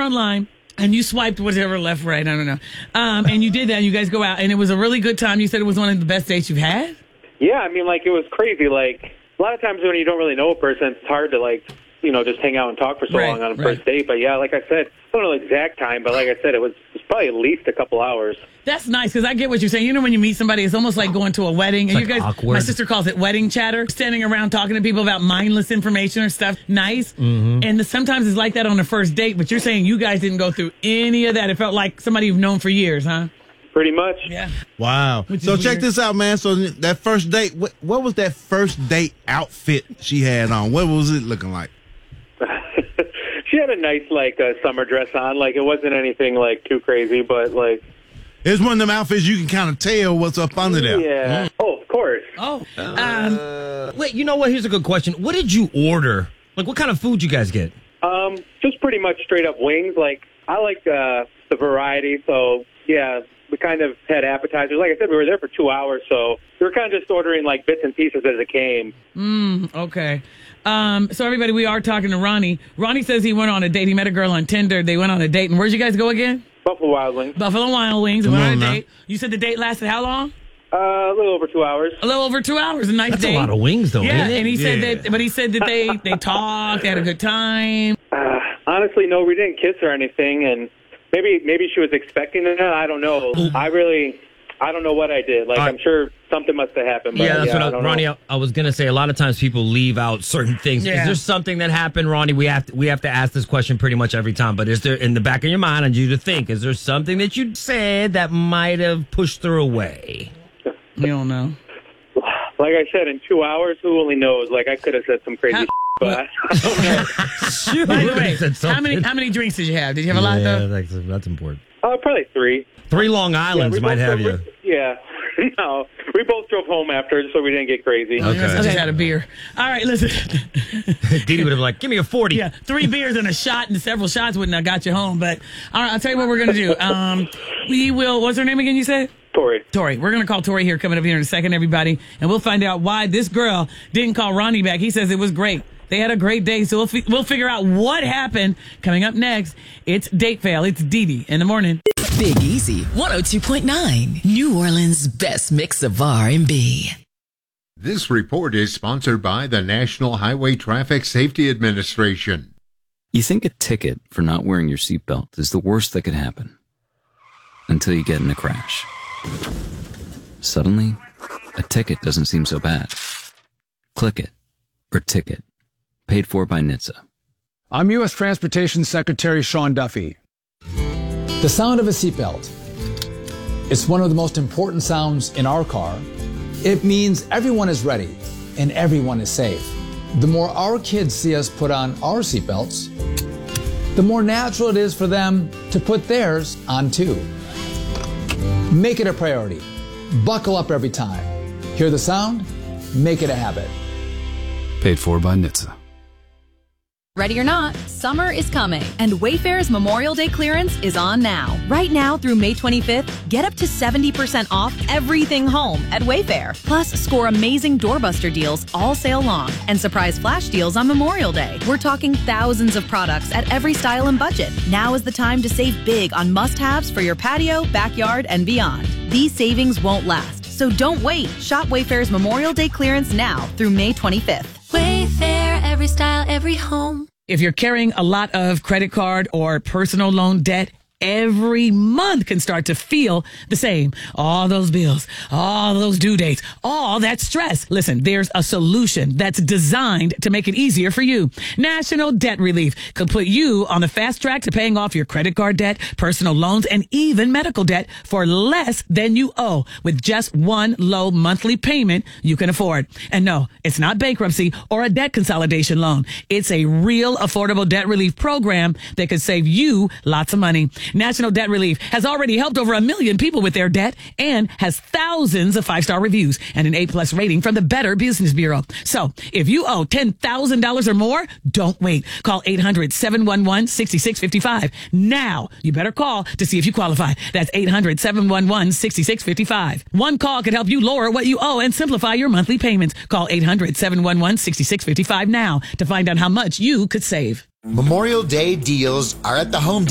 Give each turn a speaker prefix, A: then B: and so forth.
A: online. And you swiped whatever, left, right, I don't know. And you did that. And you guys go out, and it was a really good time. You said it was one of the best dates you've had?
B: Yeah, I mean, like, it was crazy. Like, a lot of times when you don't really know a person, it's hard to, like, you know, just hang out and talk for so long on a first date. But, yeah, like I said, I don't know the exact time, but like I said, it was probably at least a couple hours.
A: That's nice, because I get what you're saying. You know, when you meet somebody, it's almost like going to a wedding. And
C: like
A: you guys,
C: awkward.
A: My sister calls it wedding chatter. Standing around talking to people about mindless information or stuff. Nice. Mm-hmm. And sometimes it's like that on a first date, but you're saying you guys didn't go through any of that. It felt like somebody you've known for years, huh?
B: Pretty much.
A: Yeah.
D: Wow. So check this out, man. So that first date, what was that first date outfit she had on? What was it looking like?
B: She had a nice, like, summer dress on. Like, it wasn't anything, like, too crazy, but, like...
D: It's one of them outfits you can kind of tell what's up under there.
B: Yeah. Oh, of course.
A: Oh.
C: Wait, you know what? Here's a good question. What did you order? Like, what kind of food you guys get?
B: Just pretty much straight up wings. Like, I like the variety, so, yeah, we kind of had appetizers. Like I said, we were there for 2 hours, so we were kind of just ordering, like, bits and pieces as it came.
A: Okay. So, everybody, we are talking to Ronnie. Ronnie says he went on a date. He met a girl on Tinder. They went on a date. And where'd you guys go again?
B: Buffalo Wild Wings.
A: Buffalo Wild Wings. Went on a date. You said the date lasted how long?
B: A little over 2 hours.
A: A little over 2 hours. A nice
C: That's
A: date.
C: a lot of wings, though,
A: Yeah,
C: isn't it?
A: and he said that they talked, they had a good time.
B: Honestly, no, we didn't kiss or anything, and maybe she was expecting it. I don't know. I don't know what I did. Like, I'm sure something must have happened. But
C: Yeah, that's what Ronnie,
B: know.
C: I was going to say, a lot of times people leave out certain things.
A: Yeah.
C: Is there something that happened, Ronnie? We have to ask this question pretty much every time, but is there, in the back of your mind, I need you to think, is there something that you said that might have pushed her away?
A: You don't know.
B: Like I said, in 2 hours, who only knows? Like, I could have said some crazy but I don't know.
C: Shoot.
A: By the way, how many drinks did you have? Did you have a lot, though?
C: That's important.
B: Probably 3.
C: 3 Long Islands might have you.
B: Yeah. No, we both drove home after, so we didn't get crazy.
A: Okay. I just had a beer. All right, listen.
C: Didi would have been like, give me a 40.
A: Yeah, 3 beers and a shot and several shots wouldn't have got you home. But all right, I'll tell you what we're going to do. We will, what's her name again, you said?
B: Tori.
A: We're going to call Tori here coming up here in a second, everybody. And we'll find out why this girl didn't call Ronnie back. He says it was great. They had a great day, so we'll figure out what happened. Coming up next, it's Date Fail. It's Didi in the morning.
E: Big Easy 102.9, New Orleans' best mix of R&B.
F: This report is sponsored by the National Highway Traffic Safety Administration.
G: You think a ticket for not wearing your seatbelt is the worst that could happen until you get in a crash. Suddenly, a ticket doesn't seem so bad. Click it or ticket. Paid for by NHTSA.
H: I'm U.S. Transportation Secretary Sean Duffy. The sound of a seatbelt. It's one of the most important sounds in our car. It means everyone is ready and everyone is safe. The more our kids see us put on our seatbelts, the more natural it is for them to put theirs on too. Make it a priority. Buckle up every time. Hear the sound? Make it a habit.
G: Paid for by NHTSA.
I: Ready or not, summer is coming, and Wayfair's Memorial Day clearance is on now. Right now through May 25th, get up to 70% off everything home at Wayfair. Plus, score amazing doorbuster deals all sale long and surprise flash deals on Memorial Day. We're talking thousands of products at every style and budget. Now is the time to save big on must-haves for your patio, backyard, and beyond. These savings won't last, so don't wait. Shop Wayfair's Memorial Day clearance now through May 25th.
J: Wayfair, every style, every home.
A: If you're carrying a lot of credit card or personal loan debt, every month can start to feel the same. All those bills, all those due dates, all that stress. Listen, there's a solution that's designed to make it easier for you. National Debt Relief could put you on the fast track to paying off your credit card debt, personal loans, and even medical debt for less than you owe with just one low monthly payment you can afford. And no, it's not bankruptcy or a debt consolidation loan. It's a real affordable debt relief program that could save you lots of money. National Debt Relief has already helped over 1 million people with their debt and has thousands of 5-star reviews and an A+ rating from the Better Business Bureau. So if you owe $10,000 or more, don't wait. Call 800-711-6655. Now, you better call to see if you qualify. That's 800-711-6655. One call could help you lower what you owe and simplify your monthly payments. Call 800-711-6655 now to find out how much you could save.
K: Memorial Day deals are at the Home